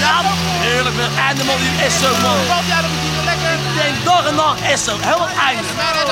Ja, heerlijk man. En de man die Esso man. Valt jij de benzine lekker? Ik denk dag en nacht Esso. Heel het einde.